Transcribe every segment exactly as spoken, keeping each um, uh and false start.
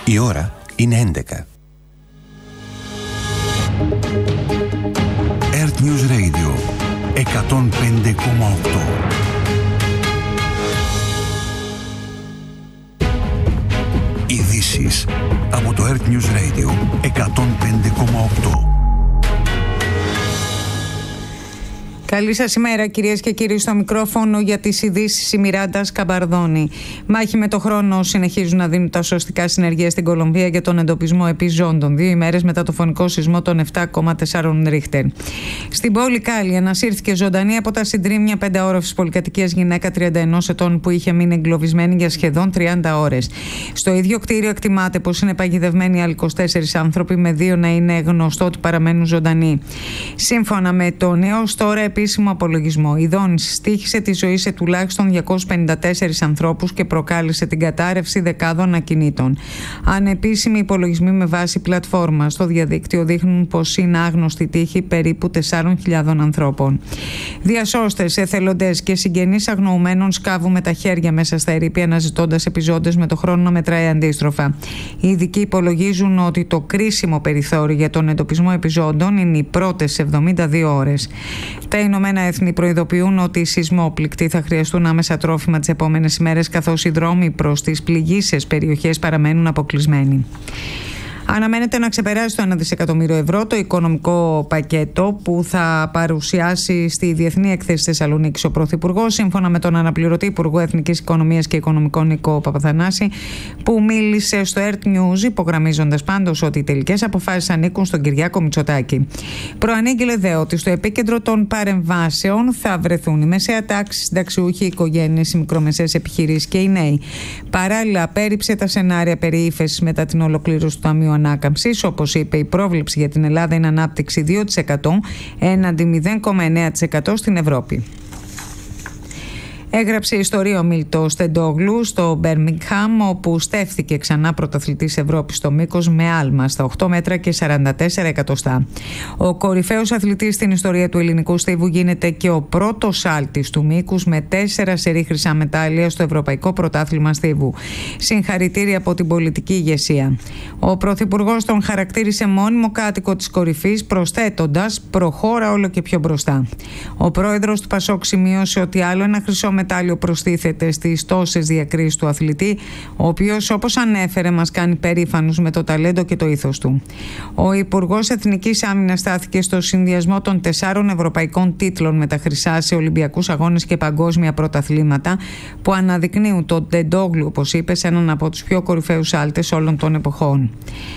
Η ώρα είναι έντεκα. Earth News Radio εκατόν πέντε κόμμα οκτώ. Ειδήσεις από το Earth News Radio εκατόν πέντε κόμμα οκτώ. Καλή σας ημέρα, κυρίες και κύριοι, στο μικρόφωνο για τις ειδήσεις η Μιράντα Σκαμπαρδόνη. Μάχη με το χρόνο συνεχίζουν να δίνουν τα σωστικά συνεργεία στην Κολομβία για τον εντοπισμό επιζώντων, δύο ημέρες μετά το φωνικό σεισμό των επτά κόμμα τέσσερα Ρίχτερ. Στην πόλη Κάλι ανασύρθηκε ζωντανή από τα συντρίμμια πενταόροφης πολυκατοικίας γυναίκα τριάντα ενός ετών που είχε μείνει εγκλωβισμένη για σχεδόν τριάντα ώρες. Στο ίδιο κτίριο εκτιμάται πως είναι παγιδευμένοι άλλοι είκοσι τέσσερις άνθρωποι, με δύο να είναι γνωστό ότι παραμένουν ζωντανοί. Σύμφωνα με τον έως τώρα επίσημο απολογισμό, η δόνηση στοίχησε τη ζωή σε τουλάχιστον διακόσιους πενήντα τέσσερις ανθρώπους και προκάλεσε την κατάρρευση δεκάδων ακινήτων. Ανεπίσημοι υπολογισμοί με βάση πλατφόρμα στο διαδίκτυο δείχνουν πως είναι άγνωστη τύχη περίπου τεσσάρων χιλιάδων ανθρώπων. Διασώστες, εθελοντές και συγγενείς αγνοουμένων σκάβουν με τα χέρια μέσα στα ερείπια, αναζητώντας επιζώντες με το χρόνο να μετράει αντίστροφα. Οι ειδικοί υπολογίζουν ότι το κρίσιμο περιθώριο για τον εντοπισμό επιζώντων είναι οι πρώτες εβδομήντα δύο ώρες. Τα Ηνωμένα Έθνη προειδοποιούν ότι οι σεισμόπληκτοι θα χρειαστούν άμεσα τρόφιμα τις επόμενες ημέρες, καθώς οι δρόμοι προς τις πληγείσες περιοχές παραμένουν αποκλεισμένοι. Αναμένεται να ξεπεράσει το ένα δισεκατομμύριο ευρώ το οικονομικό πακέτο που θα παρουσιάσει στη Διεθνή Έκθεση Θεσσαλονίκης ο Πρωθυπουργός, σύμφωνα με τον αναπληρωτή Υπουργό Εθνικής Οικονομίας και Οικονομικών Νίκο Παπαθανάση, που μίλησε στο Earth News, υπογραμμίζοντας πάντως ότι οι τελικές αποφάσεις ανήκουν στον Κυριάκο Μητσοτάκη. Προανήγγειλε δε ότι στο επίκεντρο των παρεμβάσεων θα βρεθούν η μεσαία τάξη, συνταξιούχοι, οι οικογένειες, οι μικρομεσαίες επιχειρήσεις και οι νέοι. Παράλληλα, απέρριψε τα σενάρια περί ύφεσης μετά την ολοκλήρωση του Ταμείου Ανάκαμψης. Όπως είπε, η πρόβλεψη για την Ελλάδα είναι ανάπτυξη δύο τοις εκατό έναντι μηδέν κόμμα εννέα τοις εκατό στην Ευρώπη. Έγραψε ιστορία ο Μίλτο Στεντόγλου στο Μπέρμιγχαμ, όπου στέφθηκε ξανά πρωταθλητής Ευρώπης στο μήκος με άλμα στα οκτώ μέτρα και σαράντα τέσσερα εκατοστά. Ο κορυφαίος αθλητής στην ιστορία του ελληνικού στίβου γίνεται και ο πρώτος άλτης του μήκους με τέσσερα σερί χρυσά μετάλλια στο Ευρωπαϊκό Πρωτάθλημα Στίβου. Συγχαρητήρια από την πολιτική ηγεσία. Ο Πρωθυπουργός τον χαρακτήρισε μόνιμο κάτοικο της κορυφής, προσθέτοντας «προχώρα όλο και πιο μπροστά». Ο πρόεδρος του Πασόκ σημείωσε ότι άλλο ένα χρυσό μετάλλιο προστίθεται στις τόσες διακρίσεις του αθλητή, ο οποίος, όπως ανέφερε, μας κάνει περήφανους με το ταλέντο και το ήθος του. Ο Υπουργός Εθνικής Άμυνας στάθηκε στο συνδυασμό των τεσσάρων ευρωπαϊκών τίτλων με τα χρυσά σε Ολυμπιακούς Αγώνες και παγκόσμια πρωταθλήματα, που αναδεικνύουν τον Τεντόγλου, όπως είπε, σε έναν από τους πιο κορυφαίους άλτες όλων των εποχών.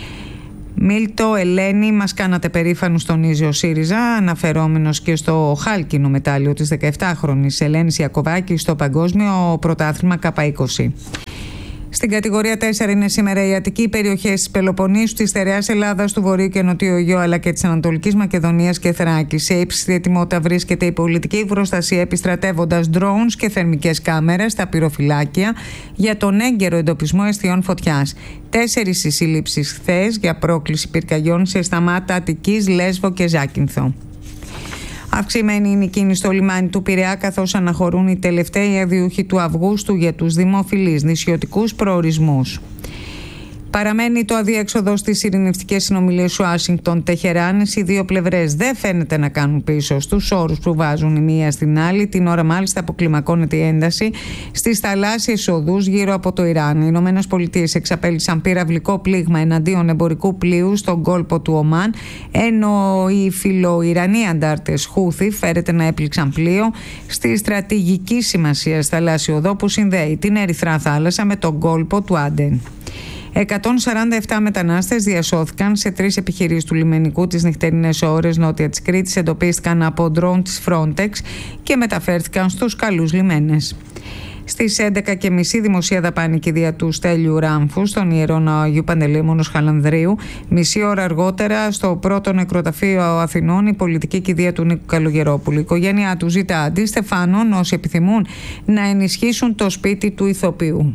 Μίλτο, Ελένη, μας κάνατε περήφανους, τονίζει ο ΣΥΡΙΖΑ, αναφερόμενος και στο χάλκινο μετάλλιο της δεκαεπτάχρονης Ελένης Ιακωβάκη στο παγκόσμιο πρωτάθλημα Κάπα είκοσι. Στην κατηγορία τέσσερα είναι σήμερα οι αττικοί περιοχές της Πελοποννήσου, της στερεάς Ελλάδας, του Βορείου και Νοτιού Αιγαίου αλλά και της Ανατολικής Μακεδονίας και Θράκης. Σε ύψιστη ετοιμότητα βρίσκεται η πολιτική προστασία, επιστρατεύοντας drones και θερμικές κάμερες στα πυροφυλάκια για τον έγκαιρο εντοπισμό αιστιών φωτιάς. Τέσσερις οι συλλήψεις χθες για πρόκληση πυρκαγιών σε Σταμάτα, Αττικής, Λέσβο και Ζάκυνθο. Αυξημένη είναι η κίνηση στο λιμάνι του Πειραιά, καθώς αναχωρούν οι τελευταίοι αδιούχοι του Αυγούστου για τους δημοφιλείς νησιωτικούς προορισμούς. Παραμένει το αδιέξοδο στις ειρηνευτικές συνομιλίες Ουάσιγκτον Τεχεράνη. Οι δύο πλευρές δεν φαίνεται να κάνουν πίσω στους όρους που βάζουν η μία στην άλλη. Την ώρα μάλιστα αποκλιμακώνεται η ένταση στις θαλάσσιες οδούς γύρω από το Ιράν. Οι Ηνωμένες Πολιτείες εξαπέλυσαν πυραυλικό πλήγμα εναντίον εμπορικού πλοίου στον κόλπο του Ομάν, ενώ οι φιλοϊρανοί αντάρτες Χούθι φέρεται να έπληξαν πλοίο στη στρατηγική σημασία θαλάσσιο οδό που συνδέει την Ερυθρά Θάλασσα με τον κόλπο του Άντεν. εκατόν σαράντα επτά μετανάστες διασώθηκαν σε τρεις επιχειρήσεις του λιμενικού τις νυχτερινές ώρες νότια της Κρήτης. Εντοπίστηκαν από ντρόουν της Frontex και μεταφέρθηκαν στους καλούς λιμένες. Στις έντεκα και μισή δημοσία δαπάνη κηδεία του Στέλιου Ράμφου στον Ιερό Ναό Αγίου Παντελεήμονος Χαλανδρίου. Μισή ώρα αργότερα στο πρώτο νεκροταφείο Αθηνών η πολιτική κηδεία του Νίκου Καλογερόπουλου. Η οικογένειά του ζητά αντί στεφάνων όσοι επιθυμούν να ενισχύσουν το σπίτι του ηθοποιού.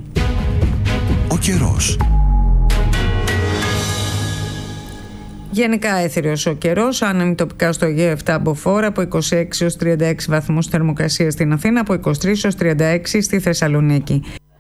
Ο καιρός. Γενικά έθριος ο καιρός, άνεμοι τοπικά στο Αιγαίο επτά μποφόρ, από είκοσι έξι έως τριάντα έξι βαθμούς θερμοκρασία στην Αθήνα, από είκοσι τρεις έως τριάντα έξι στη Θεσσαλονίκη.